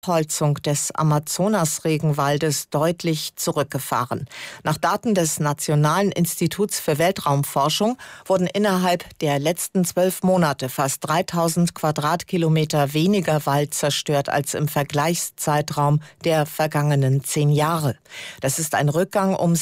Abholzung des Amazonas-Regenwaldes deutlich zurückgefahren. Nach Daten des Nationalen Instituts für Weltraumforschung wurden innerhalb der letzten 12 Monate fast 3000 Quadratkilometer weniger Wald zerstört als im Vergleichszeitraum der vergangenen 10 Jahre. Das ist ein Rückgang um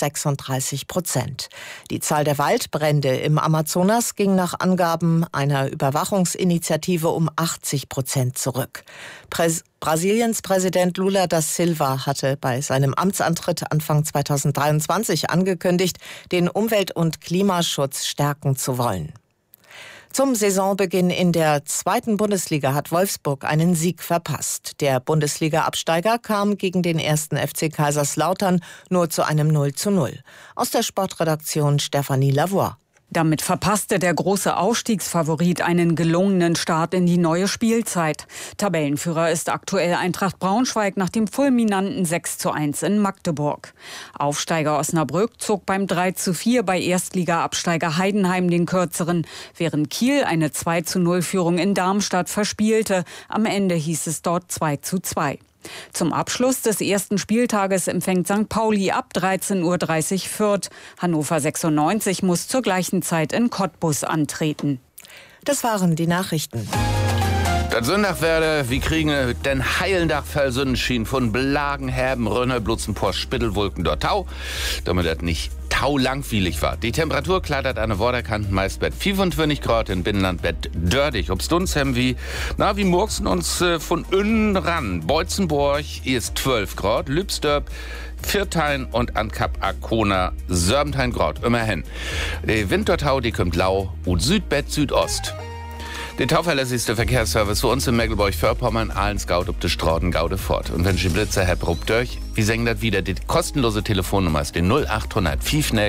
36%. Die Zahl der Waldbrände im Amazonas ging nach Angaben einer Überwachungsinitiative um 80% zurück. Brasiliens Präsident Lula da Silva hatte bei seinem Amtsantritt Anfang 2023 angekündigt, den Umwelt- und Klimaschutz stärken zu wollen. Zum Saisonbeginn in der 2. Bundesliga hat Wolfsburg einen Sieg verpasst. Der Bundesliga-Absteiger kam gegen den 1. FC Kaiserslautern nur zu einem 0:0. Aus der Sportredaktion Stefanie Lavoie. Damit verpasste der große Aufstiegsfavorit einen gelungenen Start in die neue Spielzeit. Tabellenführer ist aktuell Eintracht Braunschweig nach dem fulminanten 6:1 in Magdeburg. Aufsteiger Osnabrück zog beim 3:4 bei Erstliga-Absteiger Heidenheim den kürzeren, während Kiel eine 2:0-Führung in Darmstadt verspielte. Am Ende hieß es dort 2:2. Zum Abschluss des ersten Spieltages empfängt St. Pauli ab 13:30 Uhr Fürth. Hannover 96 muss zur gleichen Zeit in Cottbus antreten. Das waren die Nachrichten. Das Sonntag werde, wie kriegen den Heilendach Fall Sonnenschein von Blagen, Herben, Rönne, Blutzen, Post, Spittelwolken, dort Tau, damit das nicht taulangweilig war. Die Temperatur klettert an der Waterkant meist bei 25 Grad, in Binnenland Bett dördig. Ob's uns haben wie murksen uns von innen ran. Beutzenburg ist 12 Grad, Lübsdorp, Viertein und an Kap Arkona 17 Grad, immerhin. Die Wintertau, die kommt lau und Südbett Südost. Der tauverlässigste Verkehrsservice für uns in Mecklenburg-Vorpommern, Ahlensgaut ob de Strauden Gaude fort. Und wenn Sie Blitzer Herr Brupp durch, wie sagen das wieder? Die kostenlose Telefonnummer ist die 0800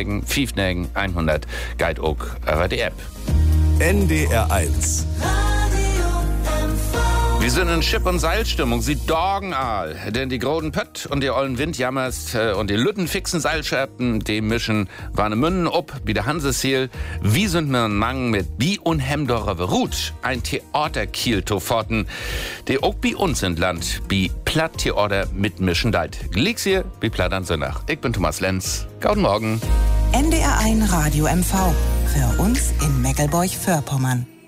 5 100 Guide auch über die App. NDR 1. Wir sind in Schiff- und Seilstimmung, sie dorgen all. Denn die großen Pött und die ollen Windjammers und die lütten fixen Seilscherpen, die mischen Warnemünden ob, wie der Hanseseel. Wie sind wir ein Mang mit wie unhemdorre Rut, ein Theaterkiel toforten, die auch bei uns in Land, wie Platt-Theater mitmischen deit. Lieg's hier, wie Platt an Sönnach. Ich bin Thomas Lenz. Guten Morgen. NDR 1 Radio MV. Für uns in Mecklenburg-Vorpommern.